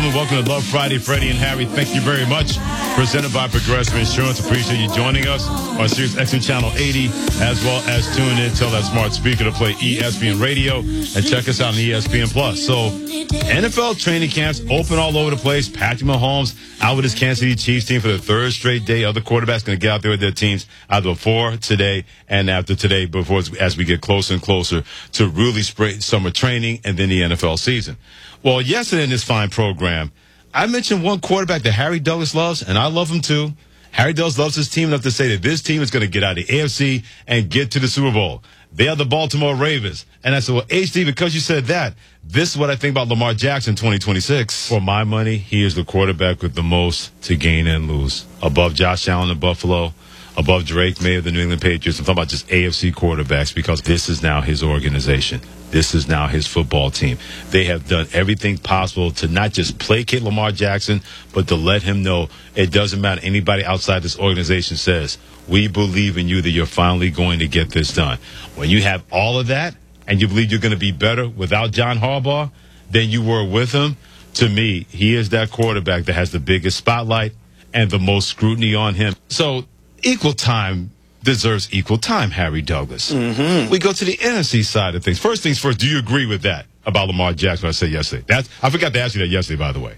gentlemen, welcome to Love Friday. Freddie and Harry, thank you very much. Presented by Progressive Insurance. Appreciate you joining us on Sirius XM Channel 80, as well as tune in, tell that smart speaker to play ESPN Radio, and check us out on ESPN Plus. So, NFL training camps open all over the place. Patrick Mahomes out with his Kansas City Chiefs team for the third straight day. Other quarterbacks going to get out there with their teams either before today and after today, as we get closer and closer to really summer training and then the NFL season. Well, yesterday in this fine program, I mentioned one quarterback that Harry Douglas loves, and I love him too. Harry Douglas loves his team enough to say that this team is going to get out of the AFC and get to the Super Bowl. They are the Baltimore Ravens. And I said, well, HD, because you said that, this is what I think about Lamar Jackson 2026. For my money, he is the quarterback with the most to gain and lose. Above Josh Allen of Buffalo, above Drake May of the New England Patriots. I'm talking about just AFC quarterbacks because this is now his organization. This is now his football team. They have done everything possible to not just placate Lamar Jackson, but to let him know it doesn't matter. Anybody outside this organization says, we believe in you that you're finally going to get this done. When you have all of that and you believe you're going to be better without John Harbaugh than you were with him, to me, he is that quarterback that has the biggest spotlight and the most scrutiny on him. So equal time deserves equal time, Harry Douglas. Mm-hmm. We go to the NFC side of things. First things first, do you agree with that about Lamar Jackson? I said yesterday. I forgot to ask you that yesterday, by the way.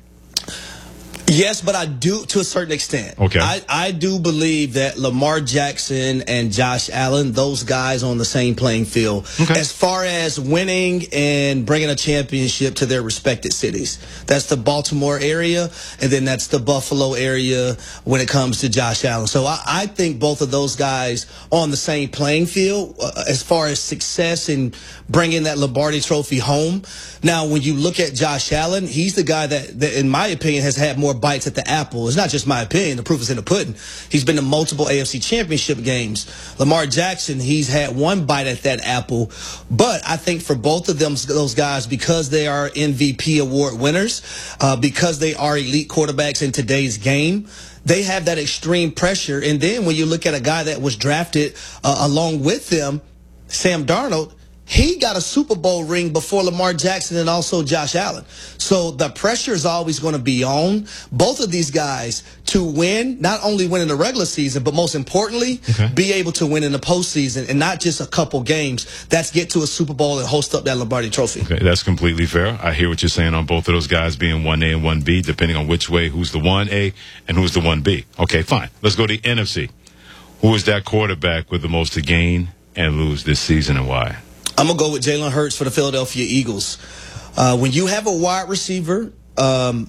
Yes, but I do to a certain extent. Okay. I do believe that Lamar Jackson and Josh Allen, those guys on the same playing field, okay, as far as winning and bringing a championship to their respected cities. That's the Baltimore area, and then that's the Buffalo area when it comes to Josh Allen. So I think both of those guys on the same playing field as far as success in bringing that Lombardi Trophy home. Now, when you look at Josh Allen, he's the guy that in my opinion, has had more bites at the apple. It's not just my opinion. The proof is in the pudding. He's been to multiple AFC championship games. Lamar Jackson, he's had one bite at that apple. But I think for both of them, those guys, because they are MVP award winners, because they are elite quarterbacks in today's game, they have that extreme pressure. And then when you look at a guy that was drafted along with them, Sam Darnold, he got a Super Bowl ring before Lamar Jackson and also Josh Allen. So the pressure is always going to be on both of these guys to win, not only win in the regular season, but most importantly, be able to win in the postseason and not just a couple games. That's get to a Super Bowl and host up that Lombardi Trophy. Okay, that's completely fair. I hear what you're saying on both of those guys being 1A and 1B, depending on which way, who's the 1A and who's the 1B. Okay, fine. Let's go to the NFC. Who is that quarterback with the most to gain and lose this season and why? I'm going to go with Jalen Hurts for the Philadelphia Eagles. When you have a wide receiver, although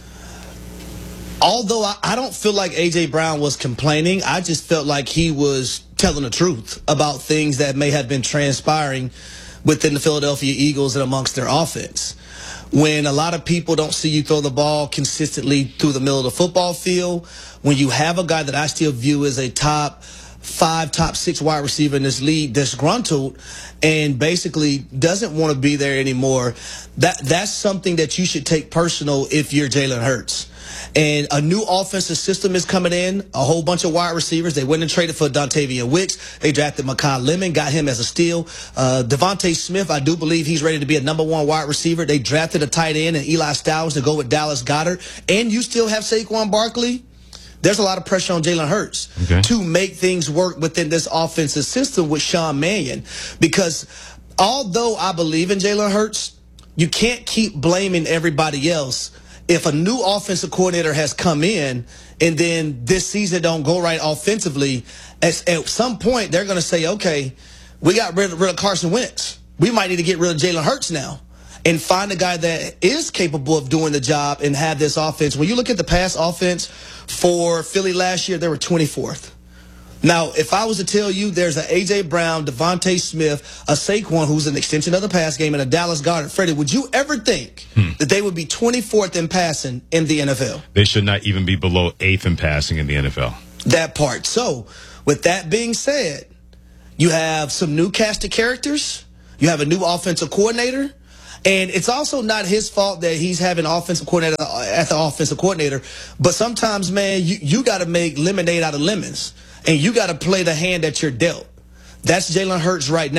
I don't feel like A.J. Brown was complaining, I just felt like he was telling the truth about things that may have been transpiring within the Philadelphia Eagles and amongst their offense. When a lot of people don't see you throw the ball consistently through the middle of the football field, when you have a guy that I still view as a top 5, top 6 wide receiver in this league disgruntled and basically doesn't want to be there anymore, that's something that you should take personal if you're Jalen Hurts. And a new offensive system is coming in, a whole bunch of wide receivers. They went and traded for Dontavian Wicks. They drafted Mekhi Lemon, got him as a steal. Devontae Smith, I do believe he's ready to be a #1 wide receiver. They drafted a tight end and Eli Stowers to go with Dallas Goedert. And you still have Saquon Barkley. There's a lot of pressure on Jalen Hurts to make things work within this offensive system with Sean Mannion. Because although I believe in Jalen Hurts, you can't keep blaming everybody else. If a new offensive coordinator has come in and then this season don't go right offensively, at some point they're going to say, okay, we got rid of Carson Wentz. We might need to get rid of Jalen Hurts now and find a guy that is capable of doing the job and have this offense. When you look at the pass offense for Philly last year, they were 24th. Now, if I was to tell you there's an A.J. Brown, Devontae Smith, a Saquon, who's an extension of the pass game, and a Dallas Goedert, Freddie, would you ever think that they would be 24th in passing in the NFL? They should not even be below 8th in passing in the NFL. That part. So, with that being said, you have some new cast of characters. You have a new offensive coordinator. And it's also not his fault that he's having offensive coordinator at the offensive coordinator. But sometimes, man, you got to make lemonade out of lemons. And you got to play the hand that you're dealt. That's Jalen Hurts right now.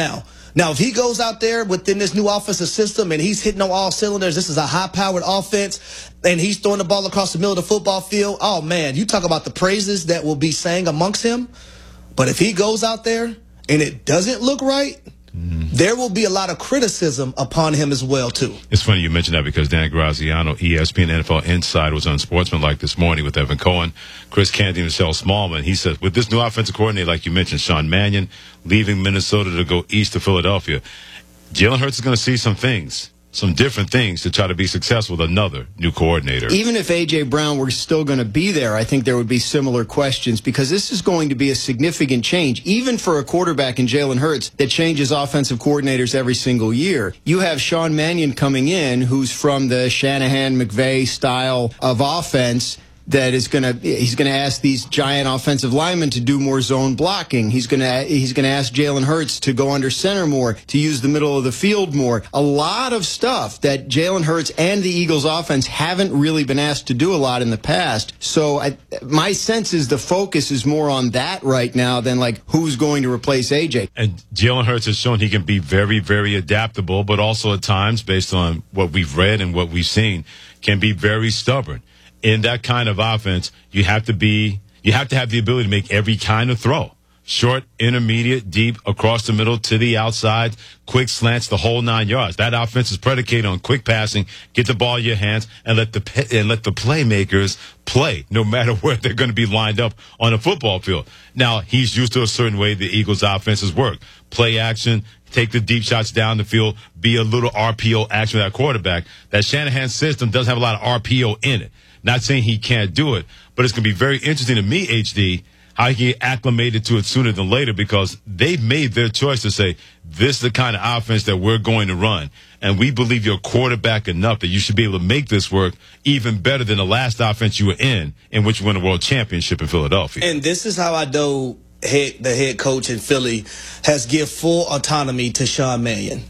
Now, if he goes out there within this new offensive system and he's hitting on all cylinders, this is a high-powered offense, and he's throwing the ball across the middle of the football field, oh, man, you talk about the praises that will be sang amongst him. But if he goes out there and it doesn't look right, there will be a lot of criticism upon him as well, too. It's funny you mentioned that because Dan Graziano, ESPN NFL Insider, was on Sportsmanlike this morning with Evan Cohen, Chris Canty, and Michelle Smallman. He says, with this new offensive coordinator, like you mentioned, Sean Mannion, leaving Minnesota to go east to Philadelphia, Jalen Hurts is going to see some things, some different things to try to be successful with another new coordinator. Even if A.J. Brown were still going to be there, I think there would be similar questions because this is going to be a significant change, even for a quarterback in Jalen Hurts that changes offensive coordinators every single year. You have Sean Mannion coming in, who's from the Shanahan-McVay style of offense, that he's going to ask these giant offensive linemen to do more zone blocking. He's going to ask Jalen Hurts to go under center more, to use the middle of the field more. A lot of stuff that Jalen Hurts and the Eagles offense haven't really been asked to do a lot in the past. So my sense is the focus is more on that right now than like who's going to replace AJ. And Jalen Hurts has shown he can be very, very adaptable, but also at times, based on what we've read and what we've seen, can be very stubborn. In that kind of offense, you have to have the ability to make every kind of throw. Short, intermediate, deep, across the middle, to the outside, quick slants, the whole 9 yards. That offense is predicated on quick passing, get the ball in your hands, and let the playmakers play, no matter where they're going to be lined up on a football field. Now, he's used to a certain way the Eagles' offenses work. Play action, take the deep shots down the field, be a little RPO action with that quarterback. That Shanahan system doesn't have a lot of RPO in it. Not saying he can't do it, but it's going to be very interesting to me, HD, how he get acclimated to it sooner than later because they've made their choice to say, this is the kind of offense that we're going to run. And we believe you're quarterback enough that you should be able to make this work even better than the last offense you were in which you won a world championship in Philadelphia. And this is how I know the head coach in Philly has give full autonomy to Sean Mannion.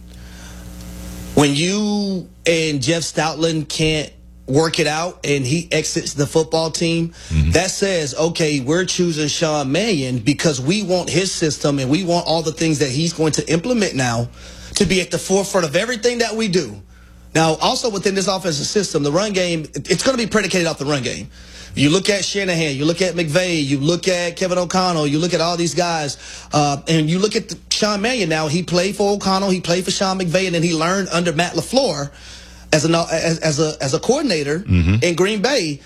When you and Jeff Stoutland can't work it out and he exits the football team, that says, okay, we're choosing Sean Mannion because we want his system and we want all the things that he's going to implement now to be at the forefront of everything that we do. Now, also within this offensive system, the run game, it's going to be predicated off the run game. You look at Shanahan, you look at McVay, you look at Kevin O'Connell, you look at all these guys, and you look at Sean Mannion now. He played for O'Connell, he played for Sean McVay, and then he learned under Matt LaFleur as a coordinator in Green Bay.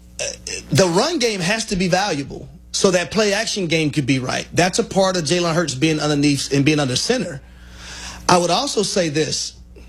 The run game has to be valuable so that play action game could be right. That's a part of Jalen Hurts being underneath and being under center. I would also say this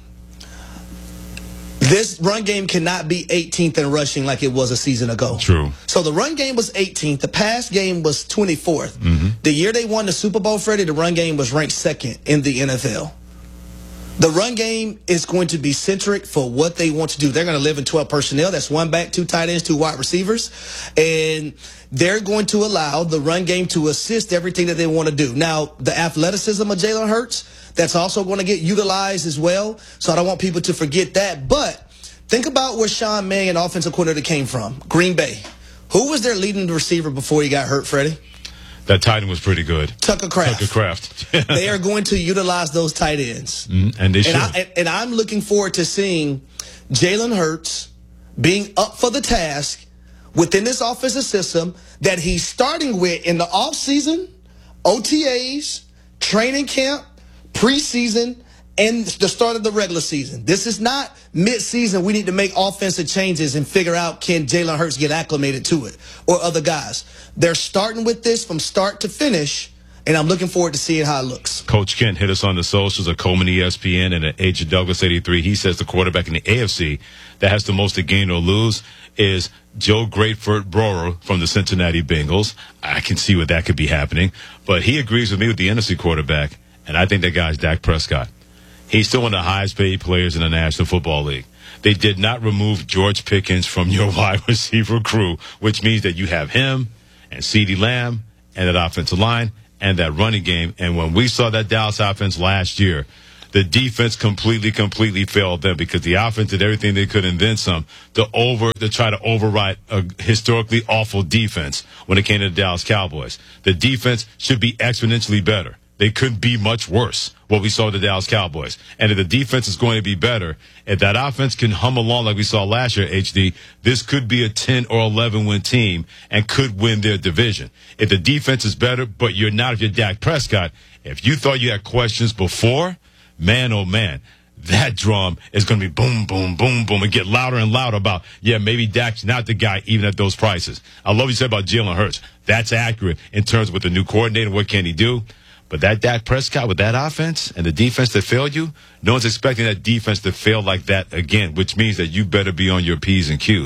run game cannot be 18th in rushing like it was a season ago. True. So the run game was 18th. The pass game was 24th. The year they won the Super Bowl, Freddie, the run game was ranked second in the NFL. The run game is going to be centric for what they want to do. They're going to live in 12 personnel. That's 1 back, 2 tight ends, 2 wide receivers. And they're going to allow the run game to assist everything that they want to do. Now, the athleticism of Jalen Hurts, that's also going to get utilized as well. So I don't want people to forget that. But think about where Sean Mannion, offensive coordinator, came from. Green Bay. Who was their leading receiver before he got hurt, Freddie? That tight end was pretty good. Tucker Kraft. They are going to utilize those tight ends. And they should. And I'm looking forward to seeing Jalen Hurts being up for the task within this offensive system that he's starting with in the offseason, OTAs, training camp, preseason, and the start of the regular season. This is not mid-season. We need to make offensive changes and figure out, can Jalen Hurts get acclimated to it or other guys. They're starting with this from start to finish, and I'm looking forward to seeing how it looks. Coach Kent hit us on the socials at Coleman ESPN and at Agent Douglas 83. He says the quarterback in the AFC that has the most to gain or lose is Joe Greatfoot Brewer from the Cincinnati Bengals. I can see where that could be happening, but he agrees with me with the NFC quarterback, and I think that guy's Dak Prescott. He's still one of the highest paid players in the National Football League. They did not remove George Pickens from your wide receiver crew, which means that you have him and CeeDee Lamb and that offensive line and that running game. And when we saw that Dallas offense last year, the defense completely failed them because the offense did everything they could and then some to try to override a historically awful defense when it came to the Dallas Cowboys. The defense should be exponentially better. they couldn't be much worse, what we saw with the Dallas Cowboys. And if the defense is going to be better, if that offense can hum along like we saw last year, HD, this could be a 10 or 11 win team and could win their division. If the defense is better, but you're not, if you're Dak Prescott, if you thought you had questions before, man, oh man, that drum is going to be boom, boom, boom, boom, and get louder and louder about, yeah, maybe Dak's not the guy even at those prices. I love what you said about Jalen Hurts. That's accurate in terms of with the new coordinator, what can he do? But that Dak Prescott with that offense and the defense that failed you, no one's expecting that defense to fail like that again, which means that you better be on your P's and Q's.